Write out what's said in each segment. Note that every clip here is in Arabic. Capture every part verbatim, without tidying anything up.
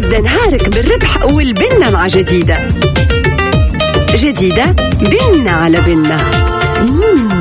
ابدأ نهارك بالربح والبنة مع جديدة. جديدة بنة على بنة. مم.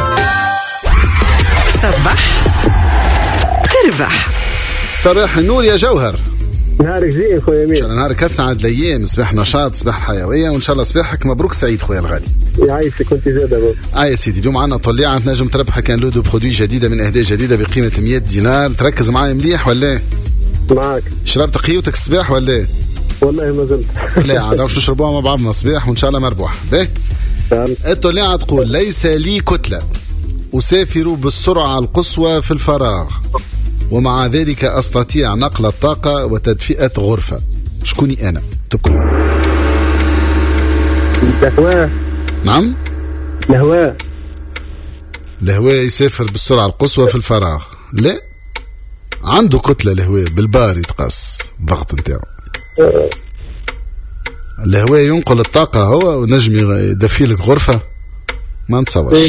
صباح تربح. صباح النور يا جوهر. نهارك زين خويا أمين. إن شاء الله نهارك أسعد الأيام، صباح نشاط، صباح حيوية، وإن شاء الله صباحك مبروك سعيد خويا الغالي. يعيشك كنت زادة بابا. آه يا سيدي، اليوم عندنا طليعة تنجم تربح كان لودو برودوي جديدة من أهداء جديدة بقيمة مية دينار. تركز معايا مليح ولا؟ معاك. شربت قهوتك الصباح ولا؟ والله ما زلت. لا عاد باش نشربوها مع بعضنا الصباح وإن شاء الله مربوح. باهي. الطليعة تقول: ليس لي كتلة، أسافر بالسرعة القصوى في الفراغ، ومع ذلك أستطيع نقل الطاقة وتدفئة غرفة. شكوني أنا؟ تبكم. الهواء. نعم؟ الهواء. الهواء يسافر بالسرعة القصوى في الفراغ؟ لا، عنده كتلة الهواء بالبار يتقاس الضغط نتاعو. الهواء ينقل الطاقة هو ونجم يدفي لك غرفة. ما نتصورش.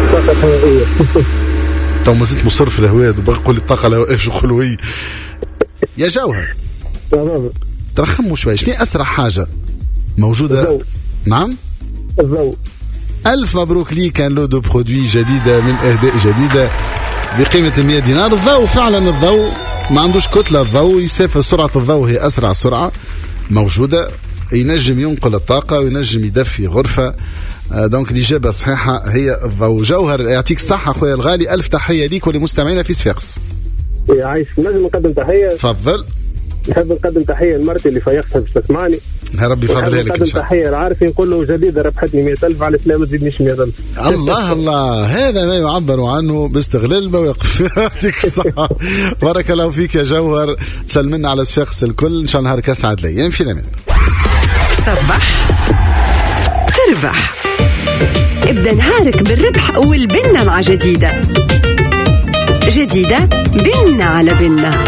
تو ما زلت مصر في الهواء، بقول لي الطاقة الهواء ايش خلوي. يا جوهر ترخموا شوي، شنو أسرع حاجة موجودة؟ الضوء. نعم؟ الضوء. ألف مبروك لي، كان لودو برودوي جديدة من أهداء جديدة بقيمة مية دينار. الضوء فعلا، الضوء ما عندوش كتلة، الضوء يسافر، سرعة الضوء هي أسرع سرعة موجودة، ينجم ينقل الطاقة وينجم يدفي غرفة. دونك الإجابة الصحيحة هي الضوء. جوهر يعطيك الصحة خويا الغالي، ألف تحية ليك ولمستمعينا في صفاقس. يعيش. نجم نقدم تحية. تفضل. نحب نقدم تحية لمرتي اللي فيقتها باش تسمعني. يا ربي فضلها لك إن شاء الله. نقدم تحية لعارفي نقول له جديدة ربحتني مئة ألف، على السلامة تزيدنيش مئة ألف. الله الله، هذا ما يعبر عنه باستغلال المواقف. يعطيك الصحة. بارك الله فيك يا جوهر، تسلمنا على صفاقس الكل. إن شاء الله نهارك أسعد الأيام. في الأمان. صباح تربح. ابدأ نهارك بالربح والبنة مع جديدة. جديدة بنة على بنة.